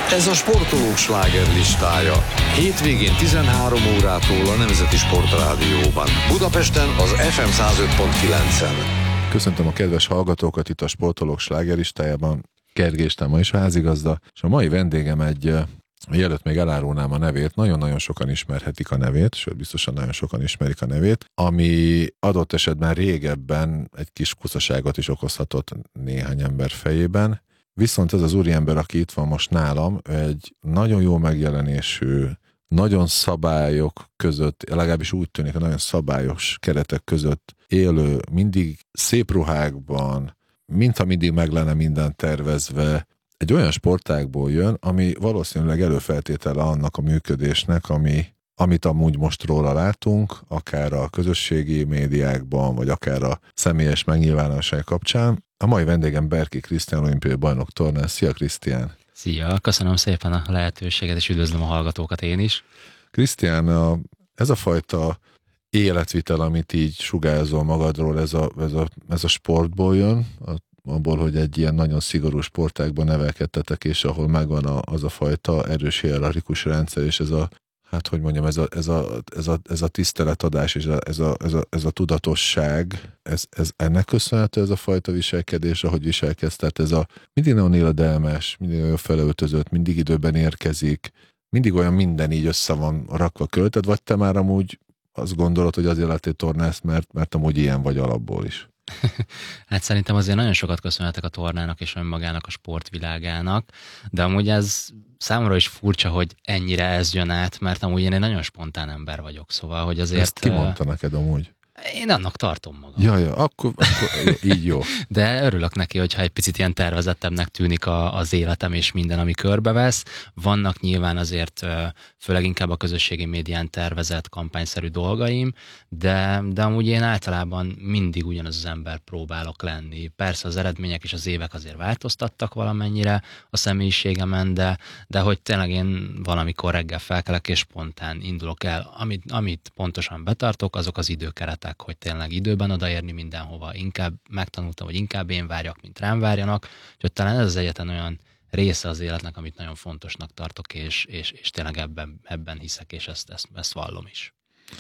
Ez a sportolók slágerlistája. Hétvégén 13 órától a Nemzeti Sportrádióban. Budapesten az FM 105.9-en. Köszöntöm a kedves hallgatókat itt a sportolók slágerlistájában. Gergés Táma is a házigazda, és a mai vendégem mielőtt még elárulnám a nevét, nagyon-nagyon sokan ismerhetik a nevét, sőt biztosan nagyon sokan ismerik a nevét, ami adott esetben régebben egy kis kuszaságot is okozhatott néhány ember fejében. Viszont ez az úriember, aki itt van most nálam, egy nagyon jó megjelenésű, nagyon szabályok között, legalábbis úgy tűnik, hogy nagyon szabályos keretek között élő, mindig szép ruhákban, mintha mindig meg lenne minden tervezve, egy olyan sportágból jön, ami valószínűleg előfeltétele annak a működésnek, amit amúgy most róla látunk, akár a közösségi médiákban, vagy akár a személyes megnyilvánosság kapcsán. A mai vendégem Berki Krisztián, olimpiai bajnok tornász. Szia, Krisztián! Szia! Köszönöm szépen a lehetőséget, és üdvözlöm a hallgatókat én is. Krisztián, ez a fajta életvitel, amit így sugárzol magadról, ez a sportból jön, abból, hogy egy ilyen nagyon szigorú sportágban nevelkedtetek, és ahol megvan az a fajta erős hierarchikus rendszer, és ez a tiszteletadás, és ez a tudatosság, ez ennek köszönhető ez a fajta viselkedés, ahogy viselkedsz, tehát ez a mindig nagyon éledelmes, mindig olyan felöltözött, mindig időben érkezik, mindig olyan minden így össze van rakva költed, vagy te már amúgy azt gondolod, hogy azért lettél tornász, mert amúgy ilyen vagy alapból is? Hát szerintem azért nagyon sokat köszönhetek a tornának és önmagának, a sportvilágának, de amúgy ez számomra is furcsa, hogy ennyire ez jön át, mert amúgy én egy nagyon spontán ember vagyok, szóval, hogy azért... Ezt ki mondta neked amúgy? Én annak tartom magam. Ja, akkor így jó. De örülök neki, hogyha egy picit ilyen tervezettebbnek tűnik az életem és minden, ami körbevesz. Vannak nyilván azért főleg inkább a közösségi médián tervezett kampányszerű dolgaim, de amúgy én általában mindig ugyanaz az ember próbálok lenni. Persze az eredmények és az évek azért változtattak valamennyire a személyiségemen, de hogy tényleg én valamikor reggel felkelek és spontán indulok el. Amit pontosan betartok, azok az időkeretek, hogy tényleg időben odaérni mindenhova, inkább megtanultam, hogy inkább én várjak, mint rám várjanak, úgyhogy talán ez az egyetlen olyan része az életnek, amit nagyon fontosnak tartok, és tényleg ebben hiszek, és ezt vallom is.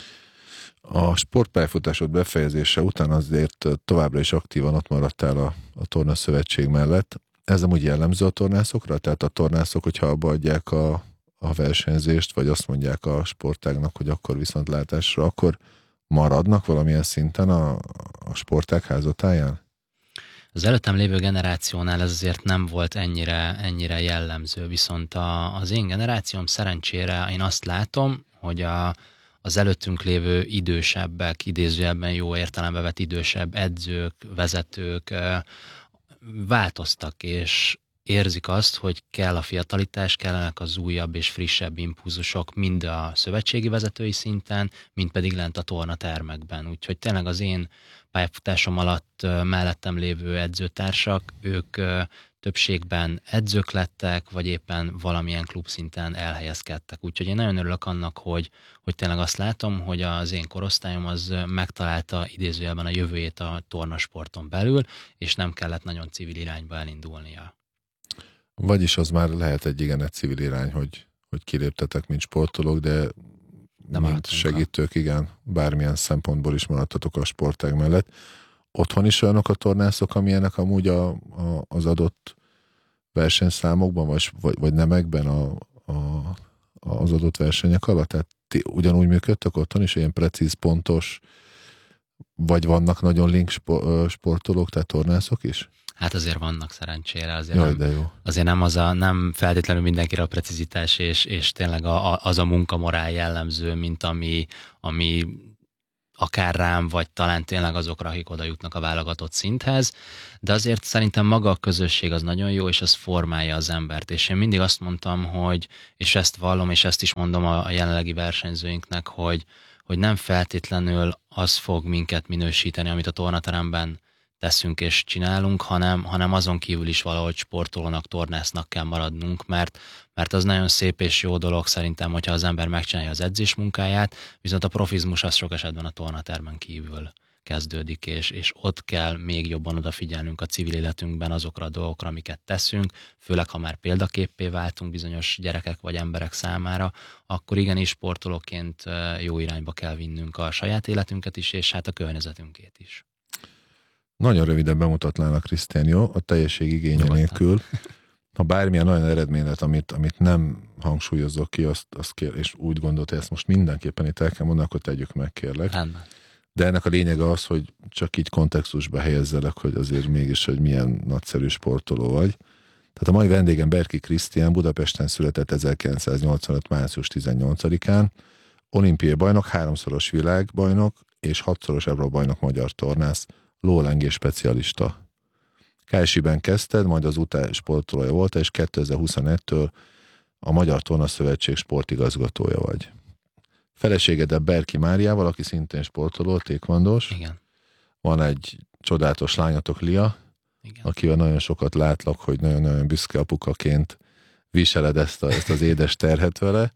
A sportpályafutásod befejezése után azért továbbra is aktívan ott maradtál a tornaszövetség mellett. Ez nem úgy jellemző a tornászokra? Tehát a tornászok, hogyha abba adják a versenyzést, vagy azt mondják a sportágnak, hogy akkor viszontlátásra, akkor maradnak valamilyen szinten a sportág házatáján? Az előttem lévő generációnál ez azért nem volt ennyire jellemző, viszont az én generációm szerencsére én azt látom, hogy az előttünk lévő idősebbek, idézőjelben jó értelembe vett idősebb edzők, vezetők változtak, és érzik azt, hogy kell a fiatalitás, kellenek az újabb és frissebb impulzusok mind a szövetségi vezetői szinten, mind pedig lent a tornatermekben. Úgyhogy tényleg az én pályafutásom alatt mellettem lévő edzőtársak, ők többségben edzők lettek, vagy éppen valamilyen klubszinten elhelyezkedtek. Úgyhogy én nagyon örülök annak, hogy tényleg azt látom, hogy az én korosztályom az megtalálta idézőjelben a jövőjét a tornasporton belül, és nem kellett nagyon civil irányba elindulnia. Vagyis az már lehet egy civil irány, hogy kiléptetek, mint sportolók, de mint segítők, igen, bármilyen szempontból is maradtatok a sportág mellett. Otthon is olyanok a tornászok, amilyenek amúgy az adott versenyszámokban, vagy nemekben az adott versenyek alatt? Tehát ti ugyanúgy működtök otthon is, ilyen precíz, pontos, vagy vannak nagyon link sportolók, tehát tornászok is? Hát azért vannak szerencsére, azért nem feltétlenül mindenkire a precizitás, és tényleg az a munkamorál jellemző, mint ami akár rám, vagy talán tényleg azokra, akik oda jutnak a válogatott szinthez, de azért szerintem maga a közösség az nagyon jó, és az formálja az embert, és én mindig azt mondtam, és ezt vallom, és ezt is mondom a jelenlegi versenyzőinknek, hogy nem feltétlenül az fog minket minősíteni, amit a tornateremben teszünk és csinálunk, hanem azon kívül is valahogy sportolónak, tornásznak kell maradnunk, mert az nagyon szép és jó dolog szerintem, hogyha az ember megcsinálja az edzés munkáját, viszont a profizmus az sok esetben a tornatermen kívül kezdődik, és ott kell még jobban odafigyelnünk a civil életünkben azokra a dolgokra, amiket teszünk, főleg ha már példaképpé váltunk bizonyos gyerekek vagy emberek számára, akkor igenis sportolóként jó irányba kell vinnünk a saját életünket is, és hát a környezetünkét is. Nagyon röviden bemutatnának, Krisztián, jó? A teljesség igénye nélkül. Ha bármilyen olyan eredményet, amit nem hangsúlyozok ki, azt kér, és úgy gondolt, hogy ezt most mindenképpen itt el kell mondani, akkor tegyük meg, kérlek. Rendben. De ennek a lényege az, hogy csak így kontextusba helyezzelek, hogy azért mégis, hogy milyen nagyszerű sportoló vagy. Tehát a mai vendégem Berki Krisztián, Budapesten született 1985. március 18-án, olimpiai bajnok, 3-szoros világbajnok és 6-szoros Európa-bajnok magyar tornász, lólengés specialista. Kálsiben kezdted, majd az után sportolója volt, és 2021-től a Magyar Tornaszövetség sportigazgatója vagy. Feleségeddel Berki Máriával, aki szintén sportoló, tékvandós. Igen. Van egy csodálatos lányatok, Lia, Igen. akivel nagyon sokat látlak, hogy nagyon-nagyon büszke apukaként viseled ezt az édes terhet vele.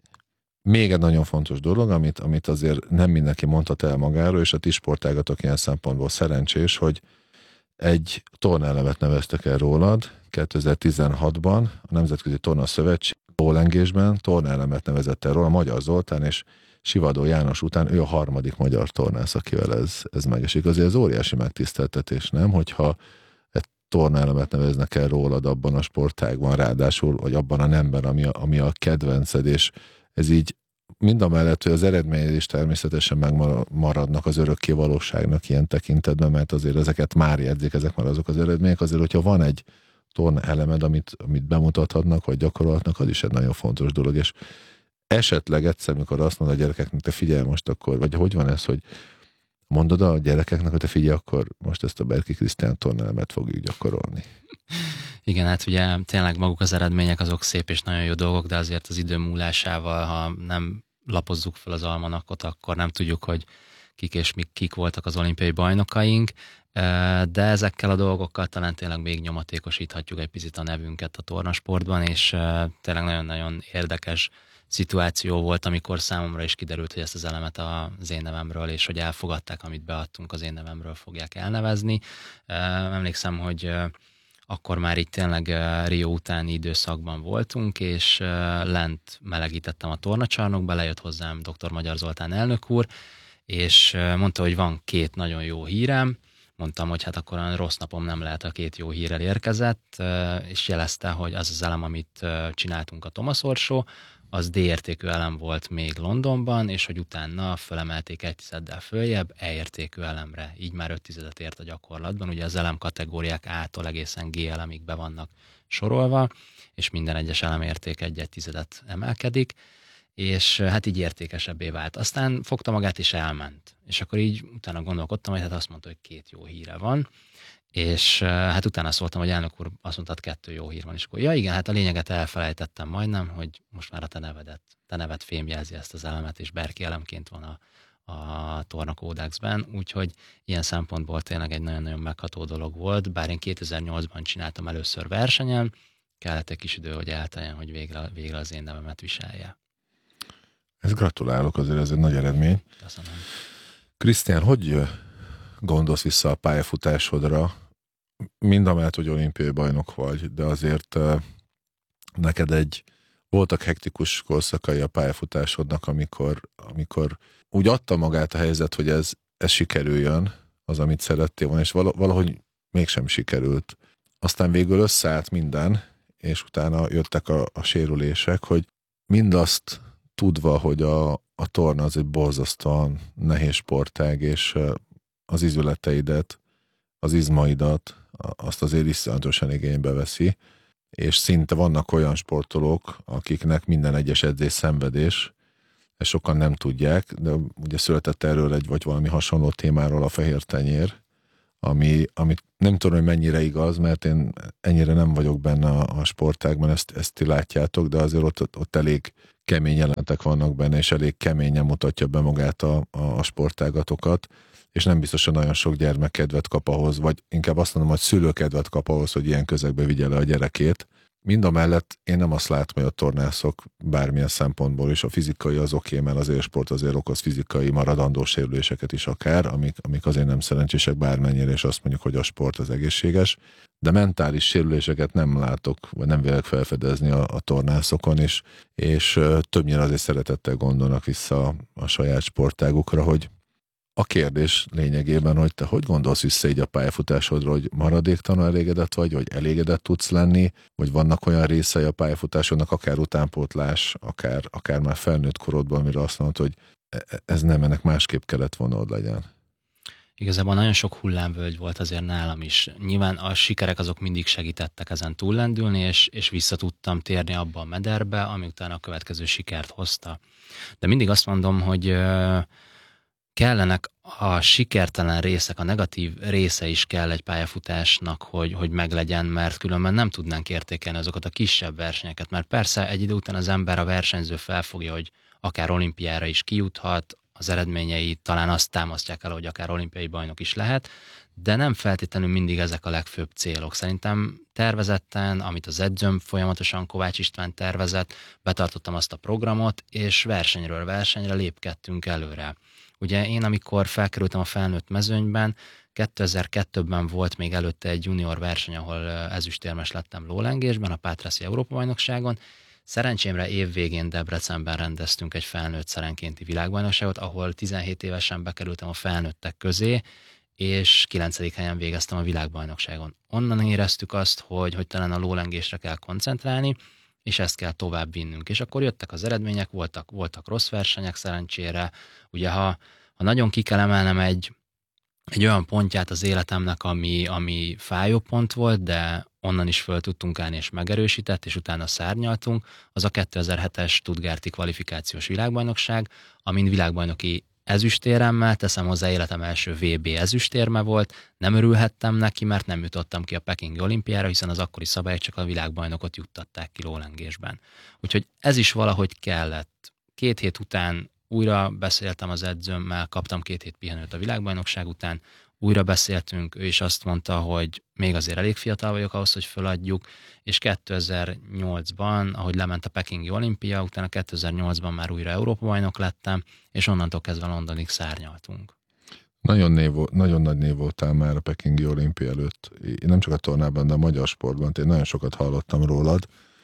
Még egy nagyon fontos dolog, amit azért nem mindenki mondhat el magáról, és a ti sportágatok ilyen szempontból szerencsés, hogy egy tornaelemet neveztek el rólad 2016-ban, a Nemzetközi Tornaszövetség lólengésben tornaelemet nevezett el róla Magyar Zoltán és Sivadó János után ő a harmadik magyar tornász, akivel ez megesik. Azért ez óriási megtiszteltetés, nem? Hogyha egy tornaelemet neveznek el rólad abban a sportágban, ráadásul, vagy abban a nemben, ami a kedvenced, és ez így mindamellett, hogy az eredményed is természetesen megmaradnak az örökké valóságnak ilyen tekintetben, mert azért ezeket már jegyzik, ezek már azok az eredmények, azért, hogyha van egy torna elemed, amit bemutathatnak, vagy gyakorolhatnak, az is egy nagyon fontos dolog, és esetleg egyszer, mikor azt mondod a gyerekeknek, te figyelj most akkor, vagy hogy van ez, hogy mondod a gyerekeknek, hogy te figyelj, akkor most ezt a Berki Krisztián torna elemet fogjuk gyakorolni. Igen, hát ugye tényleg maguk az eredmények azok szép és nagyon jó dolgok, de azért az idő múlásával, ha nem lapozzuk fel az almanakot, akkor nem tudjuk, hogy kik voltak az olimpiai bajnokaink, de ezekkel a dolgokkal talán tényleg még nyomatékosíthatjuk egy picit a nevünket a tornasportban, és tényleg nagyon-nagyon érdekes szituáció volt, amikor számomra is kiderült, hogy ezt az elemet az én nevemről, és hogy elfogadták, amit beadtunk, az én nevemről fogják elnevezni. Emlékszem, hogy akkor már itt tényleg Rio utáni időszakban voltunk, és lent melegítettem a tornacsarnokba, lejött hozzám dr. Magyar Zoltán elnök úr, és mondta, hogy van 2 nagyon jó hírem. Mondtam, hogy hát akkor olyan rossz napom nem lehet, a 2 jó hírrel érkezett, és jelezte, hogy az az elem, amit csináltunk a Thomas Orsó, az D-értékű elem volt még Londonban, és hogy utána fölemelték 1 tizeddel följebb, E-értékű elemre, így már 5 tizedet ért a gyakorlatban. Ugye az elem kategóriák A-tól egészen G elemig be vannak sorolva, és minden egyes elemérték 1 tizedet emelkedik, és hát így értékesebbé vált. Aztán fogta magát és elment. És akkor így utána gondolkodtam, hogy hát azt mondta, hogy 2 jó híre van, és hát utána szóltam, hogy elnök úr, azt mondtad, 2 jó hír van, és akkor ja igen, hát a lényeget elfelejtettem majdnem, hogy most már a te neved fémjelzi ezt az elemet, és Berki elemként van a Torna Kódexben, úgyhogy ilyen szempontból tényleg egy nagyon-nagyon megható dolog volt, bár én 2008-ban csináltam először versenyen, kellett egy kis idő, hogy elteljen, hogy végre az én nevemet viselje. Ezt gratulálok, azért ez egy nagy eredmény. Köszönöm. Krisztián, hogy gondolsz vissza a pályafutásodra? Mindamellett, hogy olimpiai bajnok vagy, de azért neked voltak hektikus korszakai a pályafutásodnak, amikor úgy adta magát a helyzet, hogy ez sikerüljön, az, amit szerettél volna, és valahogy mégsem sikerült. Aztán végül összeállt minden, és utána jöttek a sérülések, hogy mindazt tudva, hogy a torna az egy borzasztóan nehéz sportág, és az izületeidet, az izmaidat, azt azért iszonyatosan igénybe veszi, és szinte vannak olyan sportolók, akiknek minden egyes edzés szenvedés, ezt sokan nem tudják, de ugye született erről vagy valami hasonló témáról a fehér tenyér, amit nem tudom, hogy mennyire igaz, mert én ennyire nem vagyok benne a sportágban, ezt ti látjátok, de azért ott elég kemény jelentek vannak benne, és elég keményen mutatja be magát a sportágatokat, és nem biztos, hogy nagyon sok gyermek kedvet kap ahhoz, vagy inkább azt mondom, hogy szülő kedvet kap ahhoz, hogy ilyen közegbe vigye le a gyerekét. Mind a mellett én nem azt látom, hogy a tornászok bármilyen szempontból is, a fizikai az oké, mert az élsport azért okoz fizikai maradandó sérüléseket is akár, amik azért nem szerencsések bármennyire, és azt mondjuk, hogy a sport az egészséges, de mentális sérüléseket nem látok, vagy nem vélek felfedezni a tornászokon, és többnyire azért szeretettel gondolnak vissza a saját sportágukra, hogy a kérdés lényegében, hogy te hogy gondolsz vissza így a pályafutásodra, hogy maradéktalanul elégedett vagy elégedett tudsz lenni, vagy vannak olyan részei a pályafutásodnak, akár utánpótlás, akár már felnőtt korodban, amire azt mondod, hogy ez nem, ennek másképp kellett volna ott legyen. Igazából nagyon sok hullámvölgy volt azért nálam is. Nyilván a sikerek azok mindig segítettek ezen túllendülni, és vissza tudtam térni abba a mederbe, ami utána a következő sikert hozta. De mindig azt mondom, hogy kellenek a sikertelen részek, a negatív része is kell egy pályafutásnak, hogy meglegyen, mert különben nem tudnánk értékelni azokat a kisebb versenyeket, mert persze egy idő után az ember, a versenyző felfogja, hogy akár olimpiára is kijuthat, az eredményei talán azt támasztják el, hogy akár olimpiai bajnok is lehet, de nem feltétlenül mindig ezek a legfőbb célok. Szerintem tervezetten, amit az edzőm folyamatosan Kovács István tervezett, betartottam azt a programot, és versenyről versenyre lépkedtünk előre. Ugye én, amikor felkerültem a felnőtt mezőnyben, 2002-ben volt még előtte egy junior verseny, ahol ezüstérmes lettem lólengésben, a Pátrászi Európa-bajnokságon. Szerencsémre év végén Debrecenben rendeztünk egy felnőtt szerenkénti világbajnokságot, ahol 17 évesen bekerültem a felnőttek közé, és 9. helyen végeztem a világbajnokságon. Onnan éreztük azt, hogy talán a lólengésre kell koncentrálni, és ezt kell tovább vinnünk. És akkor jöttek az eredmények, voltak rossz versenyek szerencsére. Ugye, ha nagyon ki kell emelnem egy olyan pontját az életemnek, ami fájó pont volt, de onnan is föl tudtunk állni és megerősített, és utána szárnyaltunk, az a 2007-es Stuttgarti kvalifikációs világbajnokság, amin világbajnoki ezüstéremmel, teszem hozzá, életem első VB ezüstérme volt, nem örülhettem neki, mert nem jutottam ki a pekingi olimpiára, hiszen az akkori szabályok csak a világbajnokot juttatták ki lólengésben. Úgyhogy ez is valahogy kellett. 2 hét után újra beszéltem az edzőmmel, kaptam 2 hét pihenőt a világbajnokság után, újra beszéltünk, ő is azt mondta, hogy még azért elég fiatal vagyok ahhoz, hogy feladjuk, és 2008-ban, ahogy lement a pekingi olimpia, utána 2008-ban már újra Európa-bajnok lettem, és onnantól kezdve Londonig szárnyaltunk. Nagyon nagy név voltál már a pekingi olimpia előtt. Én nem csak a tornában, de a magyar sportban. Én nagyon sokat hallottam rólad,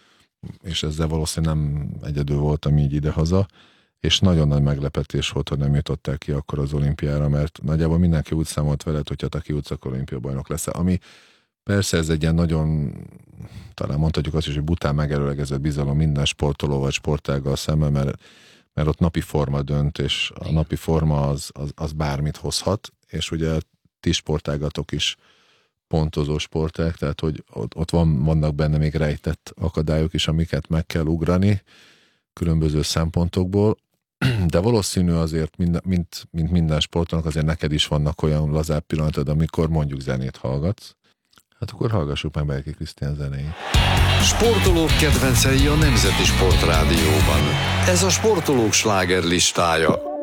és ezzel valószínűleg nem egyedül voltam így idehaza, és nagyon nagy meglepetés volt, hogy nem jutottál ki akkor az olimpiára, mert nagyjából mindenki úgy számolt veled, hogyha te kijutsz, akkor olimpiabajnok leszel. Ami persze ez egy ilyen nagyon, talán mondhatjuk azt is, hogy bután megelőlegezett bizalom minden sportoló vagy sportággal szemben, mert ott napi forma dönt, és a napi forma az bármit hozhat, és ugye ti sportágatok is pontozó sportág, tehát hogy ott vannak benne még rejtett akadályok is, amiket meg kell ugrani különböző szempontokból, de valószínű azért, mint minden sportolónak, azért neked is vannak olyan lazább pillanatod, amikor mondjuk zenét hallgatsz. Hát akkor hallgassuk meg Berki Krisztián zenéjét. Sportolók kedvencei a Nemzeti Sportrádióban. Ez a sportolók slágerlistája.